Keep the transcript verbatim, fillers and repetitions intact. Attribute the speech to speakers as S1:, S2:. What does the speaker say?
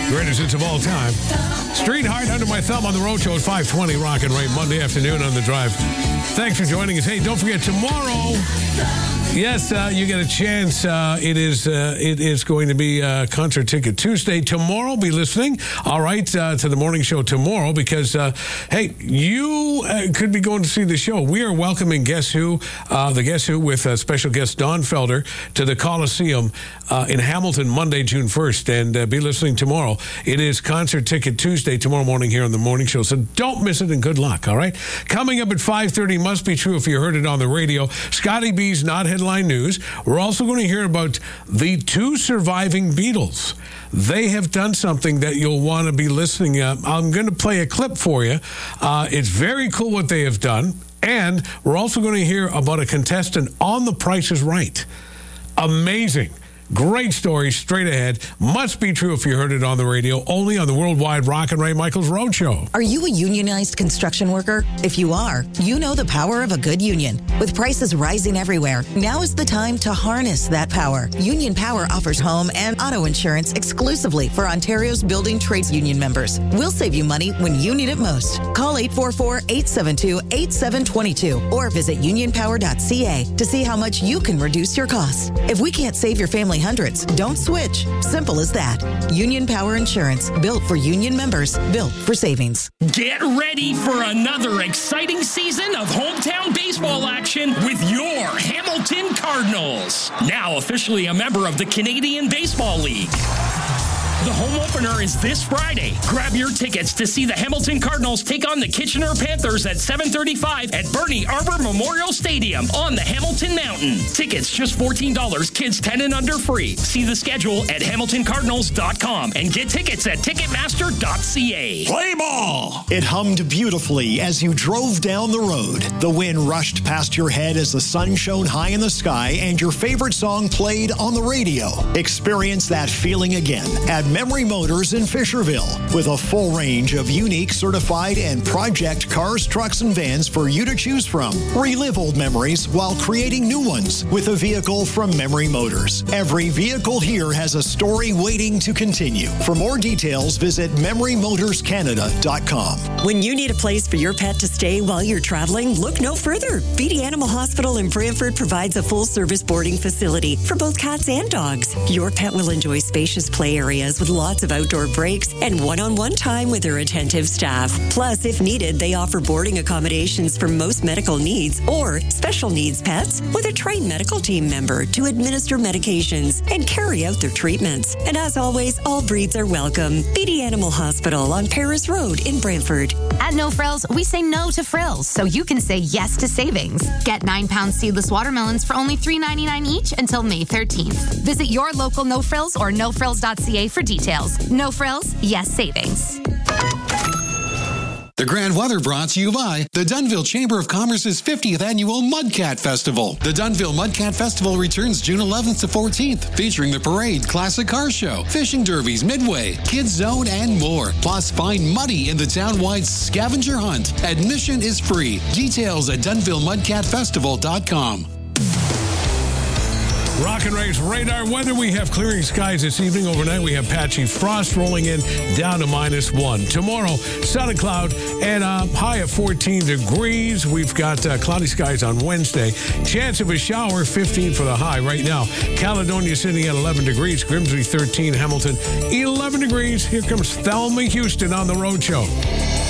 S1: Greatest hits of all time. Street Heart Under My Thumb on the Road Show at five twenty Rock and Ray, Monday afternoon on The Drive. Thanks for joining us. Hey, don't forget, tomorrow, yes, uh, you get a chance. Uh, it is uh, it is going to be uh, Concert Ticket Tuesday. Tomorrow, be listening, all right, uh, to the morning show tomorrow because, uh, hey, you uh, could be going to see the show. We are welcoming Guess Who, uh, the Guess Who with uh, special guest Don Felder to the Coliseum uh, in Hamilton Monday, June first. And uh, be listening tomorrow. It is Concert Ticket Tuesday tomorrow morning here on the morning show. So don't miss it and good luck, all right? Coming up at five thirty, must be true if you heard it on the radio. Scotty B's Not Headline News. We're also going to hear about the two surviving Beatles. They have done something that you'll want to be listening at. I'm going to play a clip for you. Uh, it's very cool what they have done. And we're also going to hear about a contestant on The Price is Right. Amazing. Great story straight ahead. Must be true if you heard it on the radio. Only on the worldwide Rock and Ray Michaels Road Show.
S2: Are you a unionized construction worker? If you are, you know the power of a good union. With prices rising everywhere, now is the time to harness that power. Union Power offers home and auto insurance exclusively for Ontario's building trades union members. We'll save you money when you need it most. Call eight four four, eight seven two, eight seven two two or visit union power dot c a to see how much you can reduce your costs. If we can't save your family hundreds, don't switch. Simple as that. Union Power Insurance, built for union members, built for savings.
S3: Get ready for another exciting season of hometown baseball action with your Hamilton Cardinals. Now officially a member of the Canadian Baseball League. The home opener is this Friday. Grab your tickets to see the Hamilton Cardinals take on the Kitchener Panthers at seven thirty-five at Bernie Arbor Memorial Stadium on the Hamilton Mountain. Tickets just fourteen dollars, kids ten and under free. See the schedule at hamilton cardinals dot com and get tickets at ticketmaster dot c a.
S4: Play ball! It hummed beautifully as you drove down the road. The wind rushed past your head as the sun shone high in the sky and your favorite song played on the radio. Experience that feeling again at Memory Motors in Fisherville with a full range of unique certified and project cars, trucks, and vans for you to choose from. Relive old memories while creating new ones with a vehicle from Memory Motors. Every vehicle here has a story waiting to continue. For more details, visit memory motors canada dot com.
S5: When you need a place for your pet to stay while you're traveling, look no further. Beatty Animal Hospital in Brantford provides a full-service boarding facility for both cats and dogs. Your pet will enjoy spacious play areas with lots of outdoor breaks and one-on-one time with their attentive staff. Plus, if needed, they offer boarding accommodations for most medical needs or special needs pets with a trained medical team member to administer medications and carry out their treatments. And as always, all breeds are welcome. Beatty Animal Hospital on Paris Road in Brantford.
S6: At No Frills, we say no to frills so you can say yes to savings. Get nine pound seedless watermelons for only three ninety-nine each until May thirteenth. Visit your local No Frills or no frills dot c a for details. No frills, yes savings.
S7: The grand weather brought to you by the Dunnville Chamber of Commerce's fiftieth Annual Mudcat Festival. The Dunnville Mudcat Festival returns June eleventh to fourteenth, featuring the parade, classic car show, fishing derbies, midway, kids zone, and more. Plus, find Muddy in the town-wide scavenger hunt. Admission is free. Details at dunnville mudcat festival dot com.
S1: Rock and Ray's radar weather. We have clearing skies this evening. Overnight, we have patchy frost rolling in down to minus one. Tomorrow, sun and cloud and a high of fourteen degrees. We've got uh, cloudy skies on Wednesday. Chance of a shower, fifteen for the high. Right now, Caledonia sitting at eleven degrees. Grimsby, thirteen. Hamilton, eleven degrees. Here comes Thelma Houston on the Road Show.